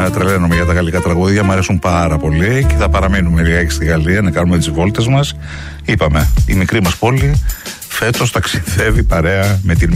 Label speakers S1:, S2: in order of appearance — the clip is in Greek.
S1: τρελαίνομαι για τα γαλλικά τραγούδια, μου αρέσουν πάρα πολύ και θα παραμείνουμε λιγάκι στη Γαλλία να κάνουμε τις βόλτες μας. Είπαμε, η μικρή μας πόλη φέτος ταξιδεύει παρέα με την